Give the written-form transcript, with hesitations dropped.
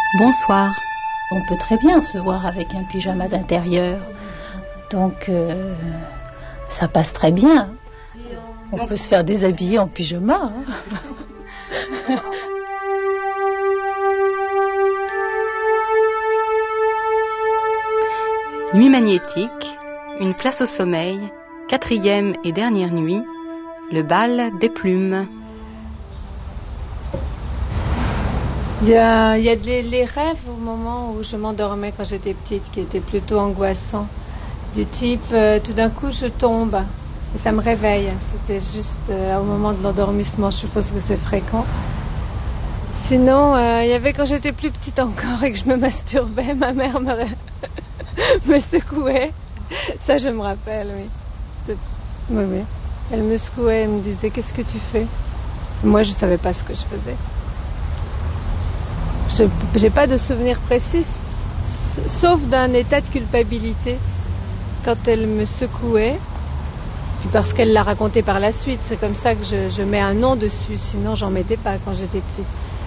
Bonsoir. On peut très bien se voir avec un pyjama d'intérieur. Donc, ça passe très bien. On peut se faire déshabiller en pyjama. Nuit magnétique, une place au sommeil, 4e et dernière nuit, le bal des plumes. Il y a les rêves au moment où je m'endormais quand j'étais petite qui étaient plutôt angoissants. Du type, tout d'un coup je tombe et ça me réveille. C'était juste au moment de l'endormissement, je suppose que c'est fréquent. Sinon, il y avait quand j'étais plus petite encore et que je me masturbais, ma mère me secouait. Ça je me rappelle, oui. Oui. Elle me secouait et me disait « Qu'est-ce que tu fais ?» Moi je ne savais pas ce que je faisais. Je n'ai pas de souvenir précis, sauf d'un état de culpabilité quand elle me secouait, puis parce qu'elle l'a raconté par la suite. C'est comme ça que je mets un nom dessus, sinon j'en mettais pas quand j'étais petite.